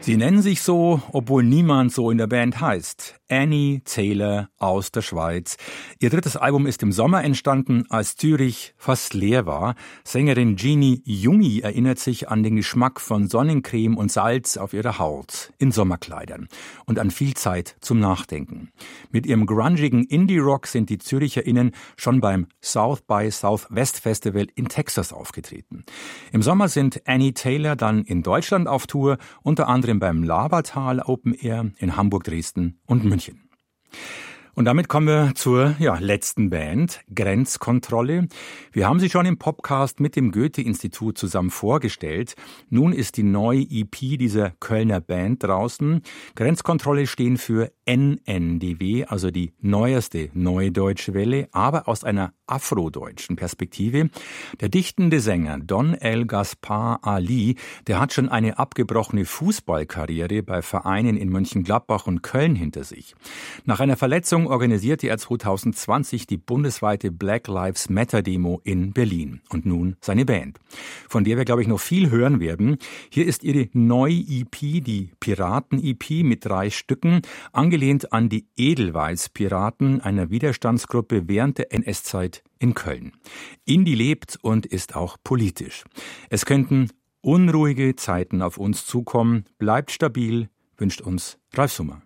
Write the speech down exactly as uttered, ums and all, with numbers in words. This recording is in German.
Sie nennen sich so, obwohl niemand so in der Band heißt. Annie Taylor aus der Schweiz. Ihr drittes Album ist im Sommer entstanden, als Zürich fast leer war. Sängerin Jeannie Jungi erinnert sich an den Geschmack von Sonnencreme und Salz auf ihrer Haut in Sommerkleidern und an viel Zeit zum Nachdenken. Mit ihrem grungigen Indie-Rock sind die ZüricherInnen schon beim South by Southwest Festival in Texas aufgetreten. Im Sommer sind Annie Taylor dann in Deutschland auf Tour, unter anderem beim Labertal Open Air in Hamburg, Dresden und München. Und damit kommen wir zur ja, letzten Band, Grenzkontrolle. Wir haben sie schon im Podcast mit dem Goethe-Institut zusammen vorgestellt. Nun ist die neue E P dieser Kölner Band draußen. Grenzkontrolle stehen für N N D W, also die neueste Neue Deutsche Welle, aber aus einer afrodeutschen Perspektive. Der dichtende Sänger Don El Gaspar Ali, der hat schon eine abgebrochene Fußballkarriere bei Vereinen in Mönchengladbach und Köln hinter sich. Nach einer Verletzung organisierte er zwanzig zwanzig die bundesweite Black Lives Matter Demo in Berlin. Und nun seine Band, von der wir, glaube ich, noch viel hören werden. Hier ist ihre neue E P, die Piraten-E P mit drei Stücken, angelehnt an die Edelweiß-Piraten, einer Widerstandsgruppe während der N S-Zeit in Köln. Indie lebt und ist auch politisch. Es könnten unruhige Zeiten auf uns zukommen. Bleibt stabil, wünscht uns Ralf Summer.